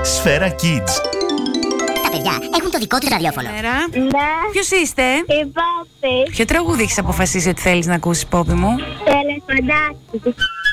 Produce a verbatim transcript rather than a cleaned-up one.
Σφαίρα Kids. Τα παιδιά έχουν το δικό τους ραδιόφωνο. Μέρα. Ναι. Ποιος είστε? Η Πόπη. Ποιο τραγούδι έχεις αποφασίσει ότι θέλεις να ακούσεις, Πόπη μου? Το ελεφαντάκι.